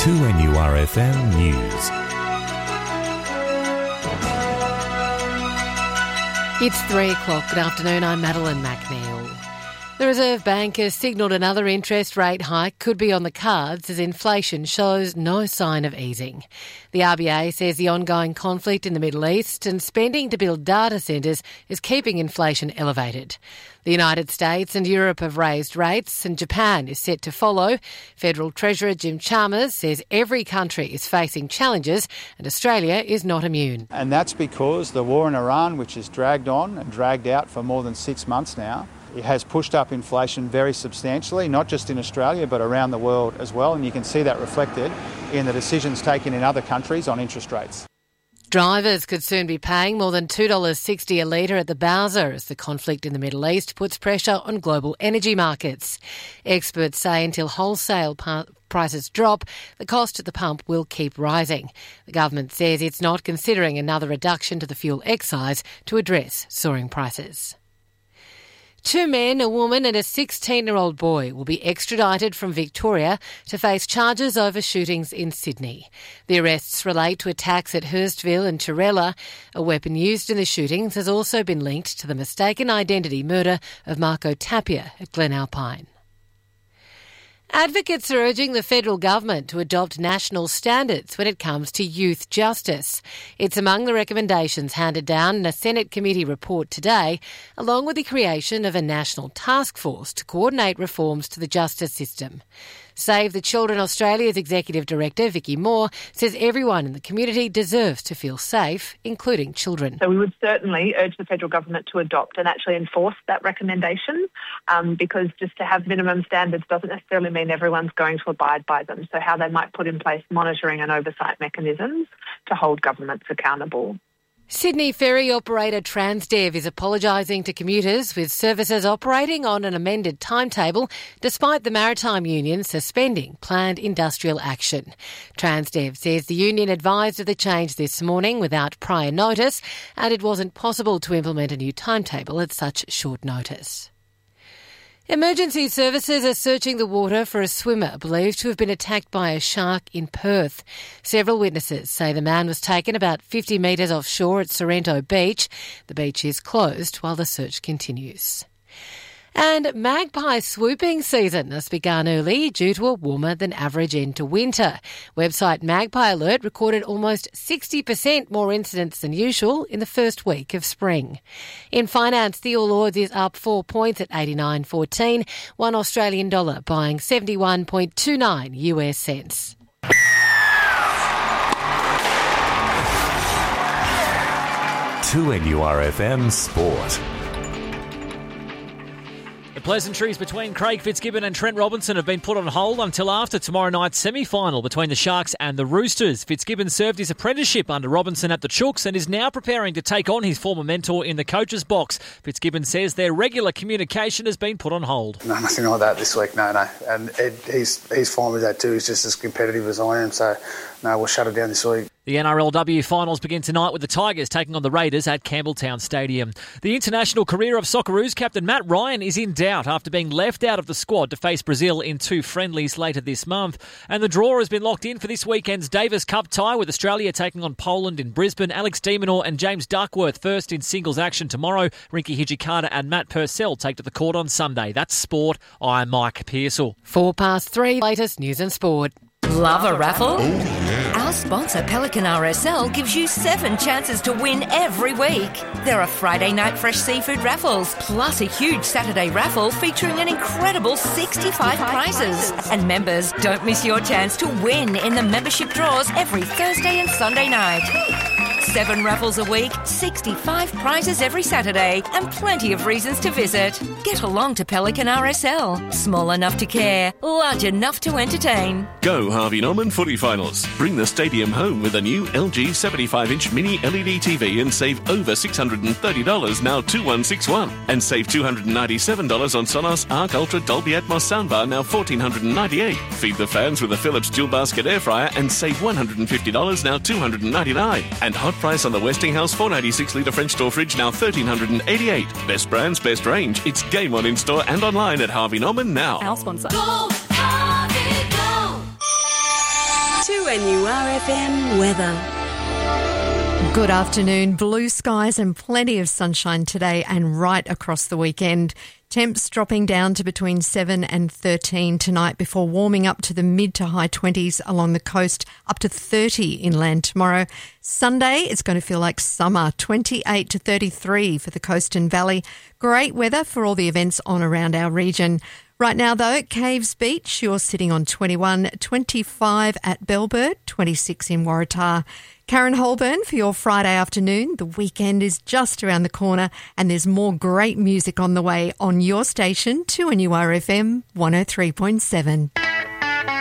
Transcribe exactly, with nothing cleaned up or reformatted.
two N U R F M News. It's three o'clock. Good afternoon. I'm Madeline McNeil. The Reserve Bank has signalled another interest rate hike could be on the cards as inflation shows no sign of easing. The R B A says the ongoing conflict in the Middle East and spending to build data centres is keeping inflation elevated. The United States and Europe have raised rates and Japan is set to follow. Federal Treasurer Jim Chalmers says every country is facing challenges and Australia is not immune. And that's because the war in Iran, which has dragged on and dragged out for more than six months now, it has pushed up inflation very substantially, not just in Australia but around the world as well, and you can see that reflected in the decisions taken in other countries on interest rates. Drivers could soon be paying more than two dollars sixty a litre at the bowser as the conflict in the Middle East puts pressure on global energy markets. Experts say until wholesale pa- prices drop, the cost at the pump will keep rising. The government says it's not considering another reduction to the fuel excise to address soaring prices. Two men, a woman and a sixteen-year-old boy will be extradited from Victoria to face charges over shootings in Sydney. The arrests relate to attacks at Hurstville and Chirella. A weapon used in the shootings has also been linked to the mistaken identity murder of Marco Tapia at Glen Alpine. Advocates are urging the federal government to adopt national standards when it comes to youth justice. It's among the recommendations handed down in a Senate committee report today, along with the creation of a national task force to coordinate reforms to the justice system. Save the Children Australia's Executive Director, Vicky Moore, says everyone in the community deserves to feel safe, including children. So we would certainly urge the federal government to adopt and actually enforce that recommendation, um, because just to have minimum standards doesn't necessarily mean everyone's going to abide by them. So how they might put in place monitoring and oversight mechanisms to hold governments accountable. Sydney ferry operator Transdev is apologising to commuters with services operating on an amended timetable despite the Maritime Union suspending planned industrial action. Transdev says the union advised of the change this morning without prior notice and it wasn't possible to implement a new timetable at such short notice. Emergency services are searching the water for a swimmer believed to have been attacked by a shark in Perth. Several witnesses say the man was taken about fifty metres offshore at Sorrento Beach. The beach is closed while the search continues. And magpie swooping season has begun early due to a warmer than average end to winter. Website Magpie Alert recorded almost sixty percent more incidents than usual in the first week of spring. In finance, the All Ords is up four points at eighty-nine fourteen, one Australian dollar buying seventy-one point two nine U S cents. two N U R F M Sport. Pleasantries between Craig Fitzgibbon and Trent Robinson have been put on hold until after tomorrow night's semi-final between the Sharks and the Roosters. Fitzgibbon served his apprenticeship under Robinson at the Chooks and is now preparing to take on his former mentor in the coach's box. Fitzgibbon says their regular communication has been put on hold. No, nothing like that this week, no, no. And Ed, he's, he's fine with that too. He's just as competitive as I am, so no, we'll shut it down this week. The N R L W finals begin tonight with the Tigers taking on the Raiders at Campbelltown Stadium. The international career of Socceroos captain Matt Ryan is in doubt after being left out of the squad to face Brazil in two friendlies later this month. And the draw has been locked in for this weekend's Davis Cup tie with Australia taking on Poland in Brisbane. Alex de Minaur and James Duckworth first in singles action tomorrow. Rinky Hijikata and Matt Purcell take to the court on Sunday. That's sport. I'm Mike Pearsall. Four past three, latest news and sport. Love a raffle? Oh, yeah. Our sponsor Pelican R S L gives you seven chances to win every week. There are Friday night fresh seafood raffles, plus a huge Saturday raffle featuring an incredible sixty-five prizes. And members, don't miss your chance to win in the membership draws every Thursday and Sunday night. Seven raffles a week, sixty-five prizes every Saturday, and plenty of reasons to visit. Get along to Pelican R S L. Small enough to care, large enough to entertain. Go Harvey Norman Footy Finals. Bring the stadium home with a new L G seventy-five inch mini L E D T V and save over six hundred thirty dollars, now two one six one. And save two hundred ninety-seven dollars on Sonos Arc Ultra Dolby Atmos soundbar, now one thousand four hundred ninety-eight dollars. Feed the fans with a Philips dual basket air fryer and save one hundred fifty dollars, now two hundred ninety-nine dollars. And hot price on the Westinghouse four ninety-six litre French door fridge, now one thousand three hundred eighty-eight dollars. Best brands, best range. It's game on in store and online at Harvey Norman now. Our sponsor. Go, Harvey, go. N U R F M weather. Good afternoon. Blue skies and plenty of sunshine today and right across the weekend. Temps dropping down to between seven and thirteen tonight before warming up to the mid to high twenties along the coast, up to thirty inland tomorrow. Sunday, it's going to feel like summer, twenty-eight to thirty-three for the coast and valley. Great weather for all the events on around our region. Right now, though, at Caves Beach, you're sitting on twenty-one, twenty-five at Bellbird, twenty-six in Waratah. Karen Holburn for your Friday afternoon. The weekend is just around the corner and there's more great music on the way on your station, two N U R F M one oh three point seven.